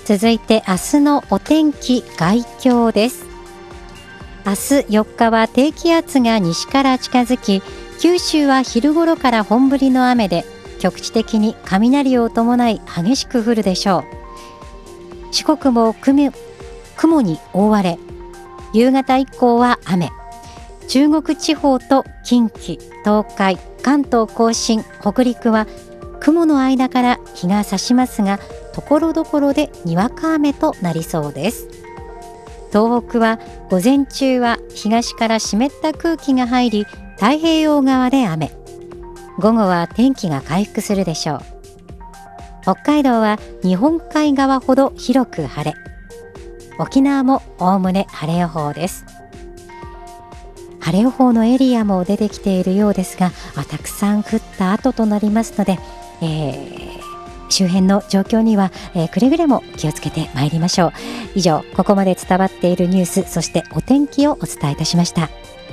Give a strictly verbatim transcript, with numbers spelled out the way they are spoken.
続いて明日のお天気概況です。明日よっかは低気圧が西から近づき、九州は昼頃から本降りの雨で局地的に雷を伴い激しく降るでしょう。四国も雲、雲に覆われ、夕方以降は雨。中国地方と近畿、東海、関東甲信、北陸は雲の間から日が差しますが、ところどころでにわか雨となりそうです。東北は午前中は東から湿った空気が入り、太平洋側で雨。午後は天気が回復するでしょう。北海道は日本海側ほど広く晴れ。沖縄もおおむね晴れ予報です。晴れ予報のエリアも出てきているようですが、あたくさん降った後となりますので、えー、周辺の状況には、えー、くれぐれも気をつけてまいりましょう。以上、ここまで伝わっているニュース、そしてお天気をお伝えいたしました。